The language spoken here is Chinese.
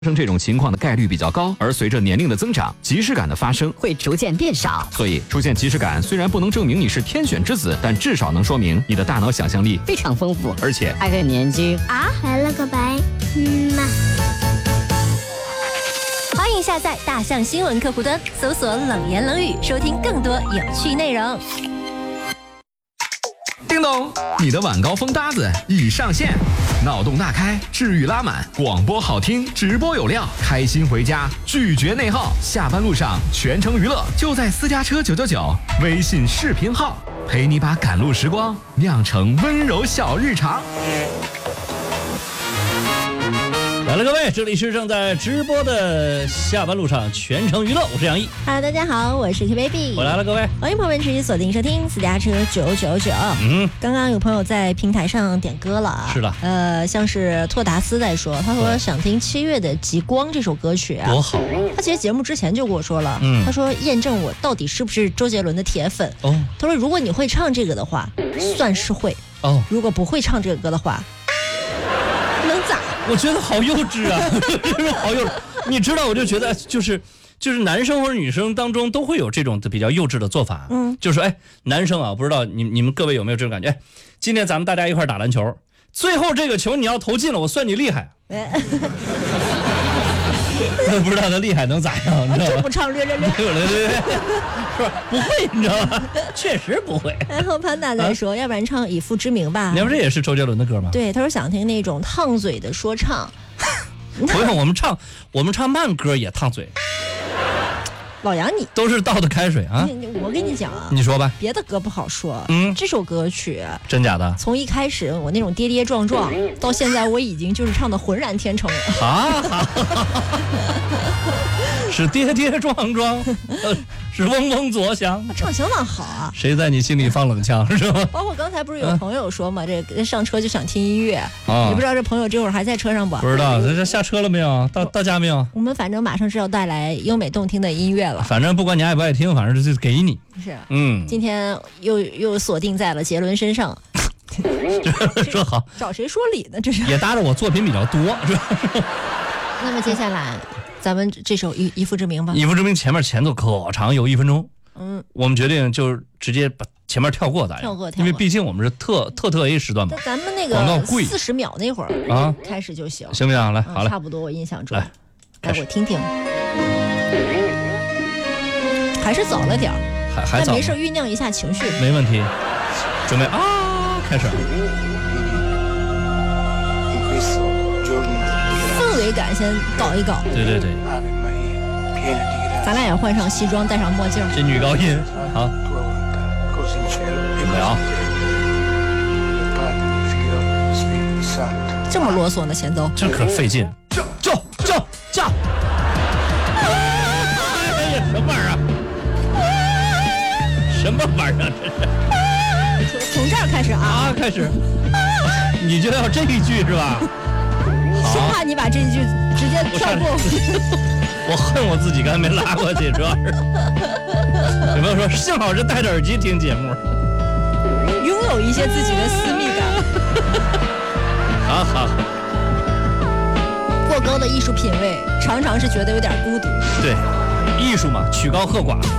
生这种情况的概率比较高，而随着年龄的增长，即视感的发生会逐渐变少。 所以出现即视感虽然不能证明你是天选之子，但至少能说明你的大脑想象力非常丰富， 而且还很年轻啊！来了个白，妈。 欢迎下载大象新闻客户端，搜索冷言冷语，收听更多有趣内容。 叮咚，你的晚高峰搭子已上线，脑洞大开，治愈拉满，广播好听，直播有料，开心回家，拒绝内耗，下班路上全程娱乐，就在私家车999微信视频号，陪你把赶路时光酿成温柔小日常。 来了，各位，这里是正在直播的下班路上全程娱乐，我是杨毅。 Hello， 大家好，我是 T Baby。 我来了，各位， 欢迎朋友们持续锁定收听私家车999。刚刚有朋友在平台上点歌了啊。 是的。 像是托达斯在说，他说想听7月的《极光》这首歌曲啊。 多好。 他其实节目之前就跟我说了，他说验证我到底是不是周杰伦的铁粉。哦。他说如果你会唱这个的话，算是会。哦。如果不会唱这个歌的话。 我觉得好幼稚啊，真是好幼稚。你知道，我就觉得就是男生或者女生当中都会有这种比较幼稚的做法。就是说，男生啊，不知道你们各位有没有这种感觉？今天咱们大家一块打篮球，最后这个球你要投进了，我算你厉害。不知道他厉害能咋样，你知道吗？ 这不唱略， 对，是吧？不会，你知道吗？确实不会。 然后潘达在说，要不然唱《以父之名》吧。 你要不这也是周杰伦的歌吗？ 对，他说想听那种烫嘴的说唱。 不用，我们唱慢歌也烫嘴。 老杨，你都是倒的开水啊！ 我跟你讲啊， 你说吧。 别的歌不好说，这首歌曲真假的？ 从一开始我那种跌跌撞撞，到现在我已经就是唱的浑然天成了。啊！ 是跌跌撞撞，是嗡嗡作响。 唱相当好啊！ 谁在你心里放冷枪是吧？ 包括刚才不是有朋友说嘛，这上车就想听音乐啊，也不知道这朋友这会儿还在车上不？ 不知道，这下车了没有？到家没有？ 我们反正马上是要带来优美动听的音乐了。 反正不管你爱不爱听，反正就给你。 是，今天又锁定在了杰伦身上。 说好， 找谁说理呢？这是也搭着我作品比较多，是吧？ 那么接下来，咱们这首《以父之名》吧。《 以父之名》前奏可长，有1分钟。我们决定就直接把前面跳过， 跳过， 因为毕竟我们是特 A 时段嘛。 咱们那个40秒那会儿啊，开始就行， 行不行？来，好嘞， 差不多，我印象中。 来， 我听听。还是早了点儿， 还早， 没事，酝酿一下情绪， 没问题。准备啊，开始。 氛围感先搞一搞。 对。 咱俩也换上西装，戴上墨镜。 这女高音，好，准备啊。 这么啰嗦呢，前奏。 这可费劲。叫！哎呀，什么玩意儿？什么玩意儿？这是。从这儿开始啊！ 开始。你就要这一句是吧？ 生怕你把这一句直接跳过。 我恨我自己刚才没拉过去，主要是。有朋友说，幸好是戴着耳机听节目， 拥有一些自己的私密感。 好。 过高的艺术品味，常常是觉得有点孤独。 对，艺术嘛，曲高和寡。